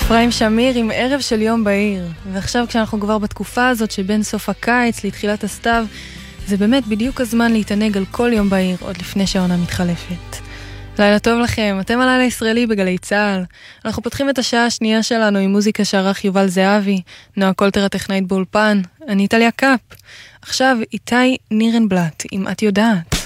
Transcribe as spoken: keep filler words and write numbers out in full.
אפרים שמיר עם ערב של יום בהיר. ועכשיו כשאנחנו כבר בתקופה הזאת שבין סוף הקיץ לתחילת הסתיו, זה באמת בדיוק הזמן להתענג על כל יום בהיר עוד לפני שהעונה מתחלפת. לילה טוב לכם, אתם על הלילה הישראלי בגלי צהל. אנחנו פותחים את השעה השנייה שלנו עם מוזיקה שערך יובל זהבי, נועה קולטר הטכנאית באולפן, אני איטליה קאפ. עכשיו איתי נירנבלט עם את יודעת.